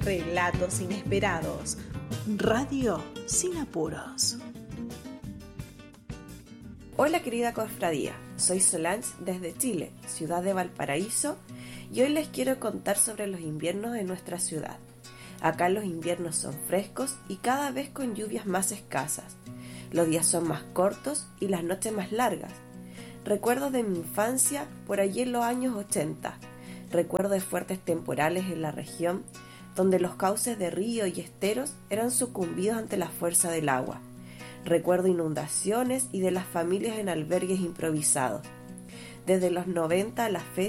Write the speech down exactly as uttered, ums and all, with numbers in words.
Relatos inesperados. Radio sin apuros. Hola querida cofradía, soy Solange desde Chile, ciudad de Valparaíso, y hoy les quiero contar sobre los inviernos en nuestra ciudad. Acá los inviernos son frescos y cada vez con lluvias más escasas. Los días son más cortos y las noches más largas. Recuerdo de mi infancia por allí en los años ochenta. Recuerdo de fuertes temporales en la región, donde los cauces de ríos y esteros eran sucumbidos ante la fuerza del agua. Recuerdo inundaciones y de las familias en albergues improvisados. Desde los noventa a la fecha,